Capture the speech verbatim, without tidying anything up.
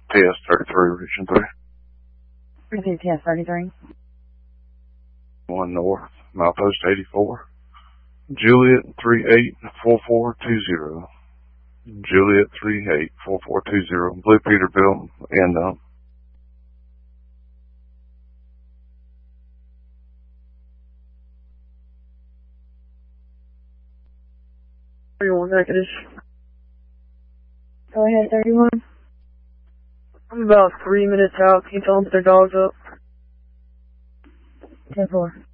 T S thirty-three, Region three. Repeat T S thirty-three. one North, milepost eighty-four. Juliet three eight four four two zero. Juliet three eight four four two zero. Blue Peterbilt and uh, thirty-one negative. Go ahead, thirty-one. I'm about three minutes out. Can you tell them to put their dogs up? ten four.